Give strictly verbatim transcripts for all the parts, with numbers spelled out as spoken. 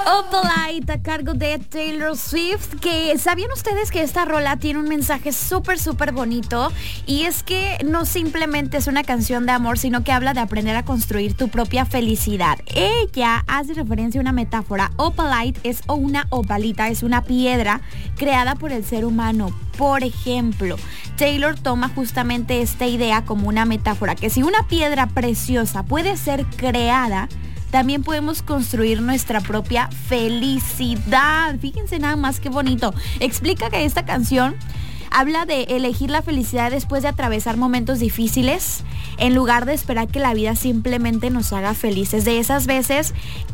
Opalite a cargo de Taylor Swift, que ¿sabían ustedes que esta rola tiene un mensaje súper súper bonito? Y es que no simplemente es una canción de amor, sino que habla de aprender a construir tu propia felicidad. Ella hace referencia a una metáfora. Opalite es una opalita, es una piedra creada por el ser humano. Por ejemplo, Taylor toma justamente esta idea como una metáfora, que si una piedra preciosa puede ser creada, también podemos construir nuestra propia felicidad. Fíjense nada más qué bonito. Explica que esta canción habla de elegir la felicidad después de atravesar momentos difíciles, en lugar de esperar que la vida simplemente nos haga felices. De esas veces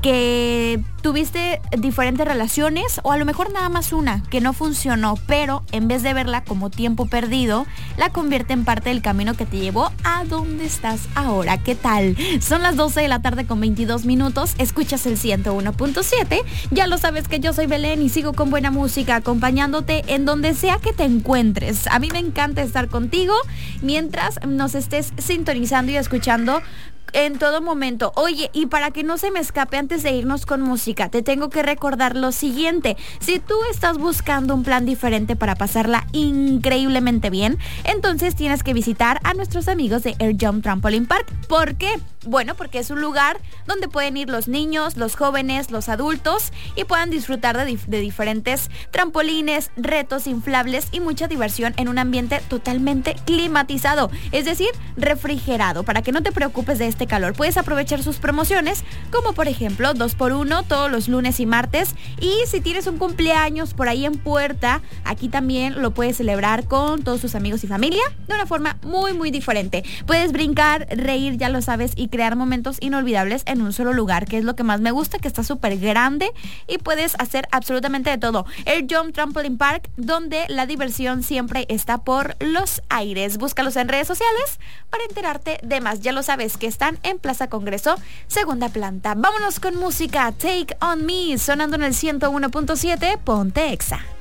que tuviste diferentes relaciones, o a lo mejor nada más una que no funcionó, pero en vez de verla como tiempo perdido, la convierte en parte del camino que te llevó a donde estás ahora. ¿Qué tal? Son las doce de la tarde con veintidós minutos. Escuchas el ciento uno punto siete. Ya lo sabes que yo soy Belén y sigo con buena música, acompañándote en donde sea que te encuentres. A mí me encanta estar contigo mientras nos estés sintonizando y escuchando en todo momento. Oye, y para que no se me escape antes de irnos con música, te tengo que recordar lo siguiente. Si tú estás buscando un plan diferente para pasarla increíblemente bien, entonces tienes que visitar a nuestros amigos de Air Jump Trampoline Park. ¿Por qué? Bueno, porque es un lugar donde pueden ir los niños, los jóvenes, los adultos y puedan disfrutar de, dif- de diferentes trampolines, retos inflables y mucha diversión en un ambiente totalmente climatizado, es decir, refrigerado, para que no te preocupes de este calor. Puedes aprovechar sus promociones, como por ejemplo dos por uno todos los lunes y martes, y si tienes un cumpleaños por ahí en puerta, aquí también lo puedes celebrar con todos tus amigos y familia de una forma muy muy diferente. Puedes brincar, reír, ya lo sabes, y crear momentos inolvidables en un solo lugar, que es lo que más me gusta, que está súper grande y puedes hacer absolutamente de todo. Air Jump Trampoline Park, donde la diversión siempre está por los aires. Búscalos en redes sociales para enterarte de más. Ya lo sabes que están en Plaza Congreso, segunda planta. Vámonos con música. Take On Me, sonando en el ciento uno punto siete. Ponte Exa.